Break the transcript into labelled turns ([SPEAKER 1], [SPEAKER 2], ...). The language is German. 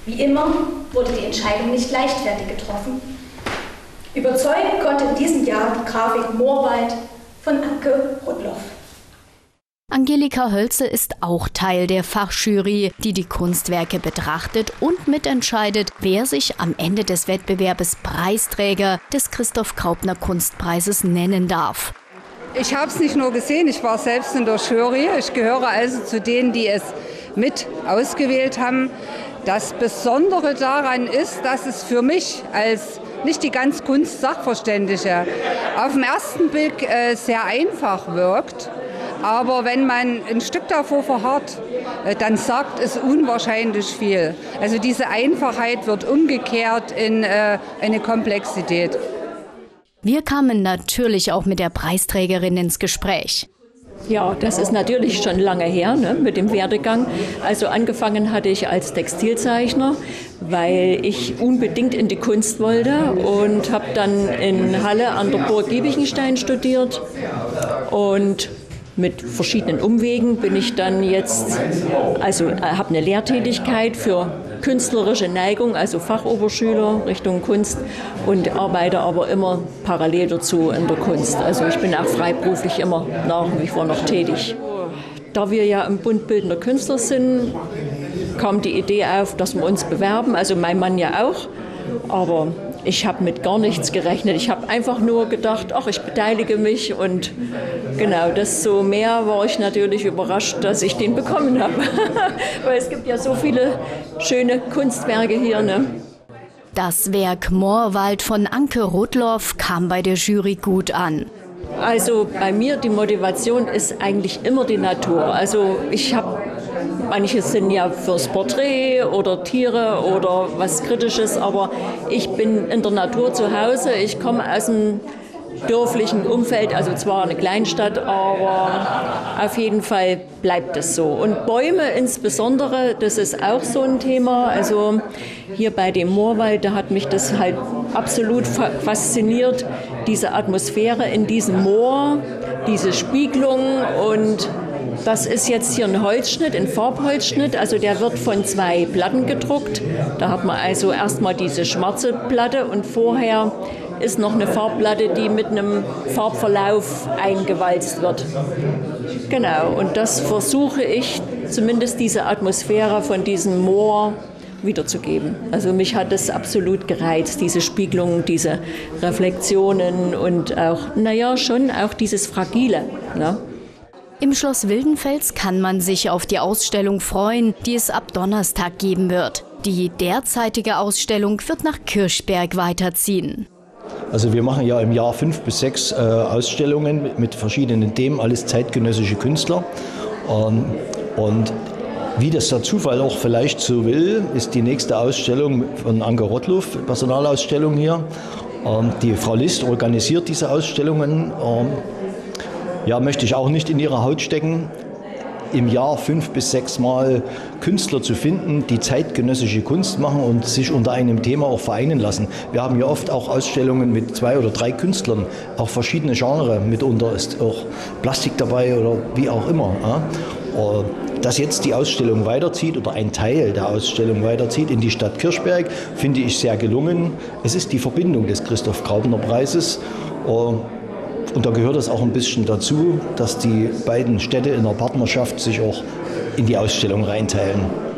[SPEAKER 1] Wie immer wurde die Entscheidung nicht leichtfertig getroffen. Überzeugen konnte in diesem Jahr die Grafik Moorwald von Anke Rudloff.
[SPEAKER 2] Angelika Hölzel ist auch Teil der Fachjury, die die Kunstwerke betrachtet und mitentscheidet, wer sich am Ende des Wettbewerbs Preisträger des Christoph Graupner Kunstpreises nennen darf.
[SPEAKER 3] Ich habe es nicht nur gesehen, ich war selbst in der Jury. Ich gehöre also zu denen, die es mit ausgewählt haben. Das Besondere daran ist, dass es für mich als nicht die ganz Kunstsachverständige auf den ersten Blick sehr einfach wirkt. Aber wenn man ein Stück davor verharrt, dann sagt es unwahrscheinlich viel. Also diese Einfachheit wird umgekehrt in eine Komplexität.
[SPEAKER 2] Wir kamen natürlich auch mit der Preisträgerin ins Gespräch.
[SPEAKER 4] Ja, das ist natürlich schon lange her, ne, mit dem Werdegang. Also angefangen hatte ich als Textilzeichner, weil ich unbedingt in die Kunst wollte und habe dann in Halle an der Burg Giebichenstein studiert und mit verschiedenen Umwegen bin ich dann jetzt, also habe eine Lehrtätigkeit für künstlerische Neigung, also Fachoberschüler Richtung Kunst und arbeite aber immer parallel dazu in der Kunst. Also ich bin auch freiberuflich immer nach wie vor noch tätig. Da wir ja im Bund Bildender Künstler sind, kam die Idee auf, dass wir uns bewerben, also mein Mann ja auch, aber ich habe mit gar nichts gerechnet. Ich habe einfach nur gedacht, ach, ich beteilige mich und genau, desto mehr war ich natürlich überrascht, dass ich den bekommen habe. Weil es gibt ja so viele schöne Kunstwerke hier, ne?
[SPEAKER 2] Das Werk Moorwald von Anke Rudloff kam bei der Jury gut an.
[SPEAKER 4] Also bei mir die Motivation ist eigentlich immer die Natur. Also ich habe manche sind ja fürs Porträt oder Tiere oder was Kritisches, aber ich bin in der Natur zu Hause. Ich komme aus einem dörflichen Umfeld, also zwar eine Kleinstadt, aber auf jeden Fall bleibt es so. Und Bäume insbesondere, das ist auch so ein Thema. Also hier bei dem Moorwald, da hat mich das halt absolut fasziniert, diese Atmosphäre in diesem Moor, diese Spiegelung und das ist jetzt hier ein Holzschnitt, ein Farbholzschnitt, also der wird von 2 Platten gedruckt. Da hat man also erstmal diese schwarze Platte und vorher ist noch eine Farbplatte, die mit einem Farbverlauf eingewalzt wird. Genau, und das versuche ich, zumindest diese Atmosphäre von diesem Moor wiederzugeben. Also mich hat es absolut gereizt, diese Spiegelungen, diese Reflexionen und auch, schon auch dieses Fragile, ne?
[SPEAKER 2] Im Schloss Wildenfels kann man sich auf die Ausstellung freuen, die es ab Donnerstag geben wird. Die derzeitige Ausstellung wird nach Kirchberg weiterziehen.
[SPEAKER 5] Also wir machen ja im Jahr 5 bis 6 Ausstellungen mit verschiedenen Themen, alles zeitgenössische Künstler. Und wie das der Zufall auch vielleicht so will, ist die nächste Ausstellung von Anke Rudloff, Personalausstellung hier. Die Frau List organisiert diese Ausstellungen. Ja, möchte ich auch nicht in ihre Haut stecken, im Jahr 5 bis 6 Mal Künstler zu finden, die zeitgenössische Kunst machen und sich unter einem Thema auch vereinen lassen. Wir haben ja oft auch Ausstellungen mit 2 oder 3 Künstlern, auch verschiedene Genres, mitunter ist auch Plastik dabei oder wie auch immer. Ja. Dass jetzt die Ausstellung weiterzieht oder ein Teil der Ausstellung weiterzieht in die Stadt Kirchberg, finde ich sehr gelungen. Es ist die Verbindung des Christoph Graupner Preises. Und da gehört es auch ein bisschen dazu, dass die beiden Städte in der Partnerschaft sich auch in die Ausstellung reinteilen.